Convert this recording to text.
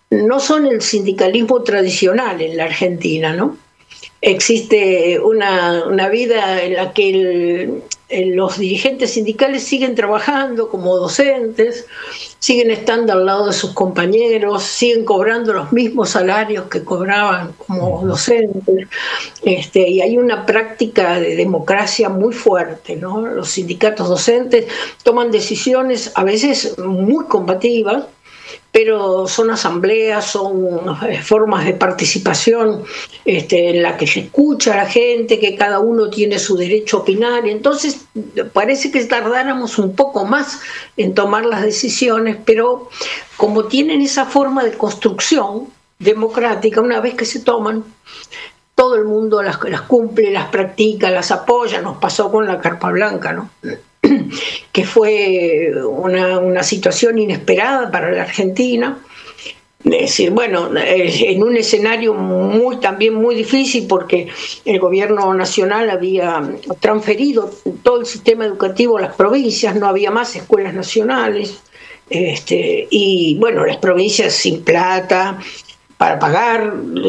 no son el sindicalismo tradicional en la Argentina, ¿no? Existe una vida en la que los dirigentes sindicales siguen trabajando como docentes, siguen estando al lado de sus compañeros, siguen cobrando los mismos salarios que cobraban como docentes, y hay una práctica de democracia muy fuerte, ¿no? Los sindicatos docentes toman decisiones a veces muy combativas, pero son asambleas, son formas de participación en la que se escucha a la gente, que cada uno tiene su derecho a opinar. Entonces parece que tardáramos un poco más en tomar las decisiones, pero como tienen esa forma de construcción democrática, una vez que se toman, todo el mundo las cumple, las practica, las apoya. Nos pasó con la Carpa Blanca, ¿no? Que fue una situación inesperada para la Argentina. Es decir, bueno, en un escenario también muy difícil, porque el gobierno nacional había transferido todo el sistema educativo a las provincias, no había más escuelas nacionales, y bueno, las provincias sin plata para pagar